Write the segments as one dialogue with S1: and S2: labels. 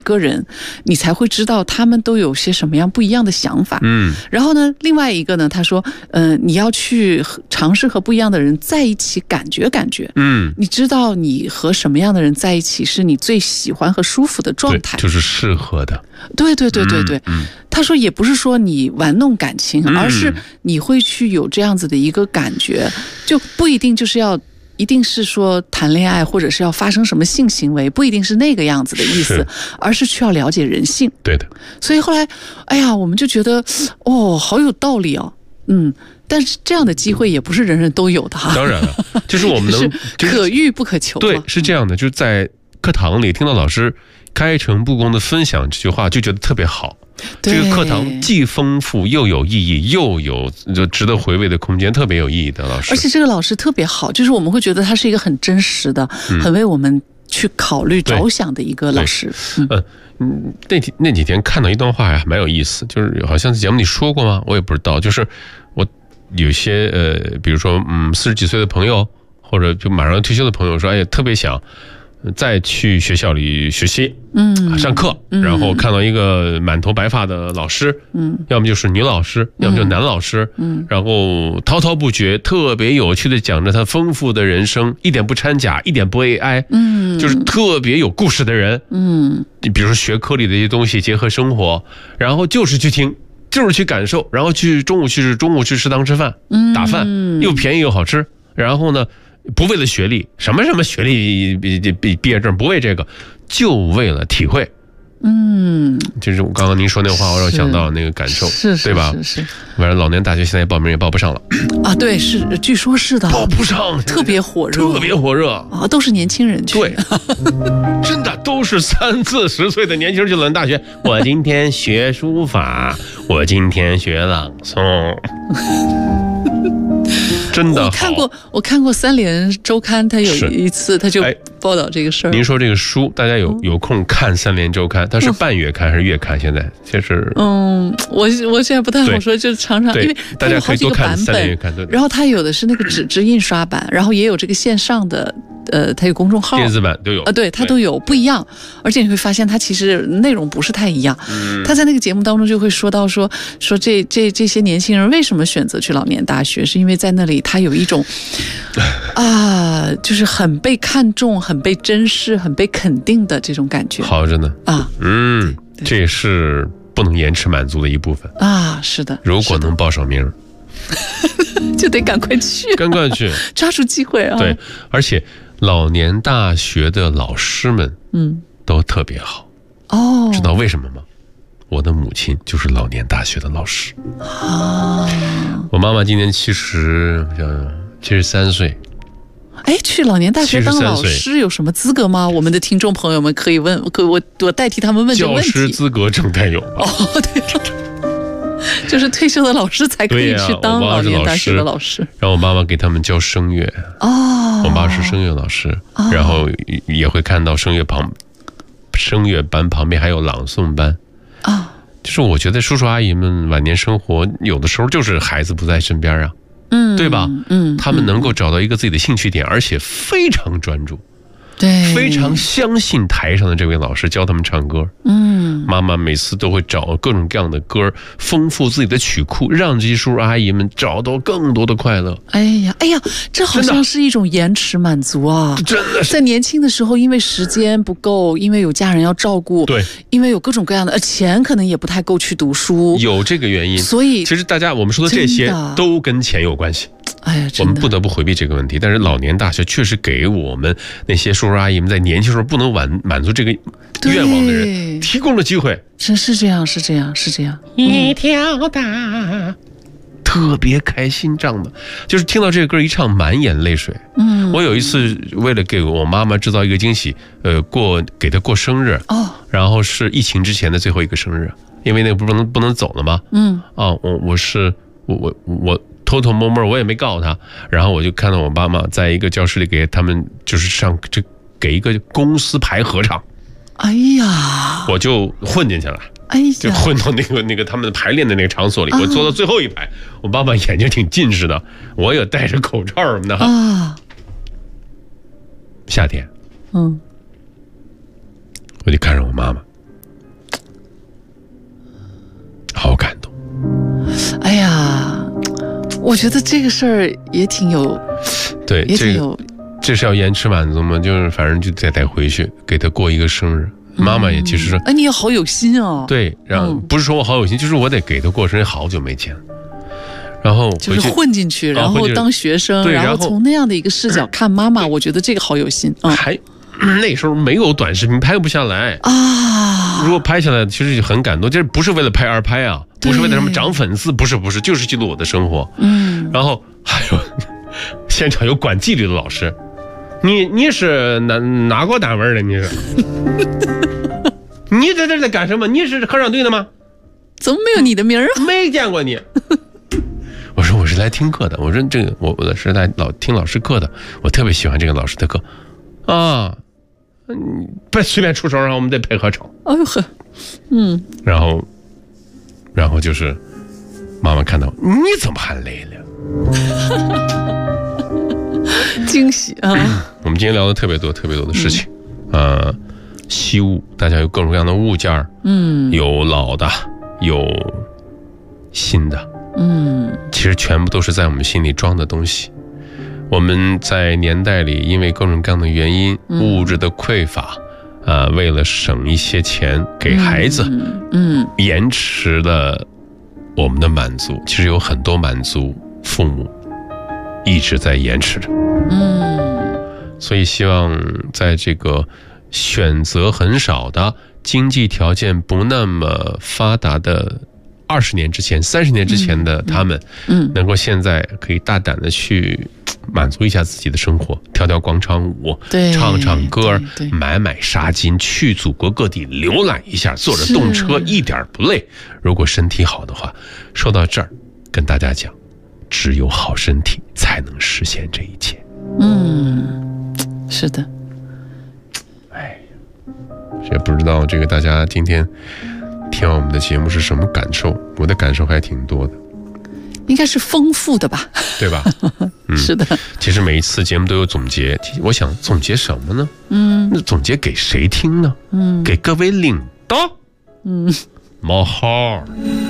S1: 个人，你才会知道他们都有些什么样不一样的想法。然后呢，另外一个呢，他说，你要去尝试和不一样的人在一起，感觉。你知道你和什么样的人在一起是你最喜欢和舒服的状态，
S2: 就是适合的。
S1: 对。他说也不是说你玩弄感情，而是你会去有这样子的一个感觉，就不一定就是一定是说谈恋爱或者是要发生什么性行为，不一定是那个样子的意思，而是需要了解人性。
S2: 对的。
S1: 所以后来，哎呀，我们就觉得，好有道理哦。但是这样的机会也不是人人都有的哈。
S2: 当然了，就是我们能
S1: 可遇不可求。
S2: 对，是这样的，就是在课堂里听到老师开诚布公的分享这句话，就觉得特别好。这个课堂既丰富又有意义，又有就值得回味的空间，特别有意义的老师。
S1: 而且这个老师特别好，就是我们会觉得他是一个很真实的、很为我们去考虑着想的一个老师。
S2: 那几天看到一段话呀，蛮有意思，就是好像在节目里说过吗？我也不知道。就是我有些比如说40几岁的朋友，或者就马上退休的朋友说，哎，特别想再去学校里学习，上课，然后看到一个满头白发的老师，要么就是女老师，要么就是男老师，然后滔滔不绝，特别有趣的讲着他丰富的人生，一点不掺假，一点不 AI，就是特别有故事的人，你比如说学科里的一些东西结合生活，然后就是去听，就是去感受，然后中午去食堂吃饭，打饭又便宜又好吃，然后呢，不为了学历，什么学历毕业证，不为这个，就为了体会。就是刚刚您说那话，我让我想到那个感受，对吧？是。反正老年大学现在报名也报不上了
S1: 啊，对，是，据说是的，
S2: 报不上，
S1: 特别火热
S2: 啊，
S1: 都是年轻人去。
S2: 对，真的都是30-40岁的年轻人去老年大学。我今天学书法，我今天学朗诵。真的
S1: 我看过三联周刊，他有一次他就报道这个事儿。
S2: 您说这个书，大家有空看三联周刊，它是半月刊还是月刊？现在就是
S1: 我现在不太好说，就常常因为
S2: 大家可以多看三联月刊，
S1: 然后它有的是那个纸质印刷版，然后也有这个线上的。它有公众号，
S2: 电子版都有
S1: 对，它都有不一样，而且你会发现它其实内容不是太一样。他在那个节目当中就会说到说这些年轻人为什么选择去老年大学，是因为在那里他有一种就是很被看重、很被珍视、很被肯定的这种感觉。
S2: 好着呢这也是不能延迟满足的一部分
S1: 是的，
S2: 如果能报上名
S1: 就得赶快去，抓住机会啊！
S2: 对，而且老年大学的老师们，都特别好知道为什么吗？我的母亲就是老年大学的老师我妈妈今年73岁。
S1: 去老年大学当老师有什么资格吗？我们的听众朋友们可以问，我代替他们问这个问题。
S2: 教师资格证带有吧？
S1: 对。就是退休的老师才可以去当老年大学的老师。
S2: 然后我妈妈给他们教声乐我爸是声乐老师然后也会看到声乐班旁边还有朗诵班就是我觉得叔叔阿姨们晚年生活有的时候就是孩子不在身边对吧？他们能够找到一个自己的兴趣点，而且非常专注，对，非常相信台上的这位老师教他们唱歌。妈妈每次都会找各种各样的歌，丰富自己的曲库，让这些叔叔阿姨们找到更多的快乐。哎呀，
S1: 这好像是一种延迟满足啊！
S2: 真的是
S1: 在年轻的时候，因为时间不够，因为有家人要照顾，
S2: 对，
S1: 因为有各种各样的钱可能也不太够去读书，
S2: 有这个原因。
S1: 所以
S2: 其实我们说的这些都跟钱有关系。我们不得不回避这个问题，但是老年大学确实给我们那些叔叔阿姨们在年轻时候不能满足这个愿望的人提供了机会。
S1: 是这样。
S2: 一条大特别开心仗的，就是听到这个歌一唱满眼泪水。我有一次为了给我妈妈制造一个惊喜，给她过生日然后是疫情之前的最后一个生日，因为那个不能走了吗？我偷偷摸摸，我也没告诉他，然后我就看到我爸妈在一个教室里给他们就是给一个公司排合唱。我就混进去了。就混到那个他们排练的那个场所里，我坐到最后一排，我爸爸眼睛挺近视的，我也戴着口罩什么的夏天我就看着我妈妈
S1: 我觉得这个事儿也挺有，
S2: 对，
S1: 也挺有。
S2: 这是要延迟满足吗？就是反正就得回去给他过一个生日。妈妈也其实说，
S1: 哎，你也好有心哦。
S2: 对，然后不是说我好有心，就是我得给他过生日，好久没见。然后
S1: 就是混进去，然后当学生，然后从那样的一个视角看妈妈，我觉得这个好有心。
S2: 还那时候没有短视频，拍不下来啊。如果拍下来，其实很感动。这不是为了拍而拍啊，不是为了什么涨粉丝，不是，就是记录我的生活。然后还有现场有管纪律的老师，你是哪个单位的？你是你在这干什么？你是合唱队的吗？
S1: 怎么没有你的名儿啊？
S2: 没见过你。我说我是来听课的，我说这个我是来听老师课的，我特别喜欢这个老师的课啊。别随便出手，然后我们得配合唱。
S1: 哎呦呵，
S2: 然后就是妈妈看到你怎么还累了？
S1: 惊喜啊！
S2: 我们今天聊的特别多的事情，惜物，大家有各种各样的物件，有老的，有新的，其实全部都是在我们心里装的东西。我们在年代里，因为各种各样的原因，物质的匮乏，为了省一些钱给孩子，延迟了我们的满足。其实有很多满足，父母一直在延迟着。所以希望在这个选择很少的、经济条件不那么发达的20年之前、30年之前的他们，能够现在可以大胆的去满足一下自己的生活，跳跳广场舞，唱唱歌，买纱巾，去祖国各地浏览一下，坐着动车一点不累。如果身体好的话，说到这儿，跟大家讲，只有好身体才能实现这一切。
S1: 是的。
S2: 哎，也不知道这个大家今天听完我们的节目是什么感受？我的感受还挺多的。
S1: 应该是丰富的吧，
S2: 对吧？
S1: 是的。
S2: 其实每一次节目都有总结，我想总结什么呢？那总结给谁听呢？给各位领导。冒号。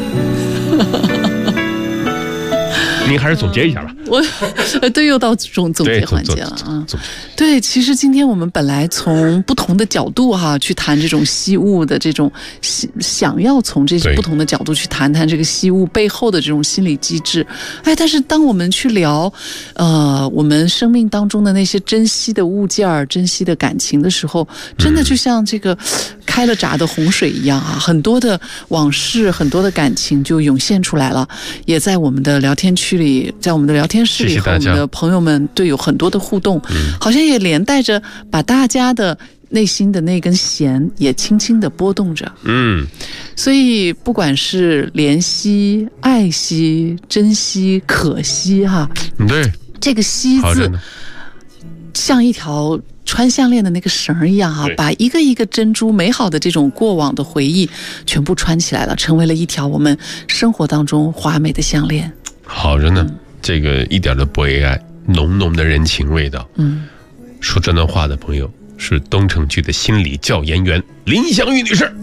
S2: 您还是总结一下吧。
S1: 对，又到总结环节了啊。对，其实今天我们本来从不同的角度去谈这种惜物的这种想要从这些不同的角度去谈这个惜物背后的这种心理机制。但是当我们去聊我们生命当中的那些珍惜的物件、珍惜的感情的时候，真的就像这个开了闸的洪水一样很多的往事，很多的感情就涌现出来了，也在我们的聊天区里，在我们的聊天室里和我们的朋友们对有很多的互动，好像也连带着把大家的内心的那根弦也轻轻地拨动着。所以不管是怜惜、爱惜、珍惜、可惜
S2: 对，
S1: 这个惜字像一条穿项链的那个绳一样把一个一个珍珠美好的这种过往的回忆全部穿起来了，成为了一条我们生活当中华美的项链。
S2: 好着呢，这个一点都不悲哀，浓浓的人情味道。说这段话的朋友是东城区的心理教研员林香玉女士。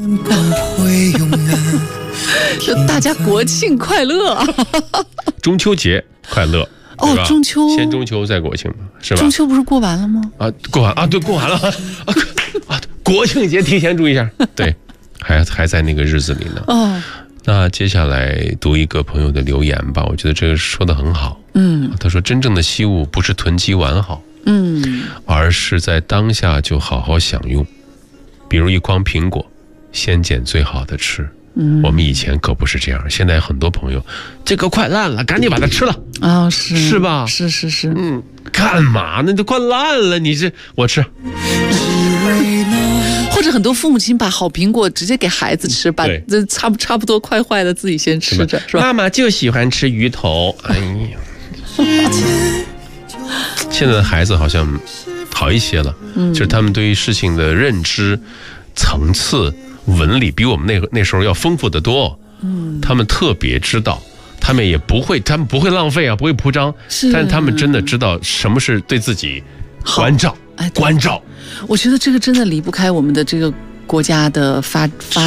S1: 大家国庆快乐。
S2: 中秋节快乐。
S1: 中秋
S2: 先中秋再国庆嘛，是吧？
S1: 中秋不是过完了吗？
S2: 过完对，过完了国庆节提前祝一下。对，还在那个日子里呢。那接下来读一个朋友的留言吧，我觉得这个说得很好。他说真正的惜物不是囤积完好，而是在当下就好好享用。比如一筐苹果，先捡最好的吃。我们以前可不是这样，现在很多朋友这个快烂了，赶紧把它吃了是吧？是。干嘛呢？都快烂了，我吃。
S1: 或者很多父母亲把好苹果直接给孩子吃，把这差不多快坏的自己先吃着，是吧？
S2: 妈妈就喜欢吃鱼头。哎呀，现在的孩子好像好一些了，就是他们对于事情的认知层次、纹理比我们那时候要丰富得多。他们特别知道，他们不会浪费不会铺张，但是他们真的知道什么是对自己关照。我觉得这个真的离不开我们的这个国家的发